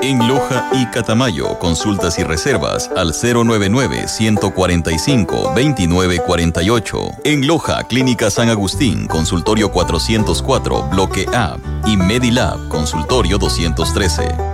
En Loja y Catamayo, consultas y reservas al 099-145-2948. En Loja, Clínica San Agustín, consultorio 404, bloque A. Y Medilab, consultorio 213.